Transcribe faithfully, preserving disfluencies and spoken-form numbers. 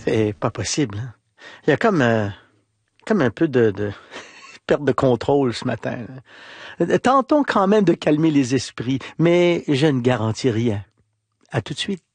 C'est pas possible. Hein. Il y a comme, euh, comme un peu de, de perte de contrôle ce matin. Là. Tentons quand même de calmer les esprits, mais je ne garantis rien. À tout de suite.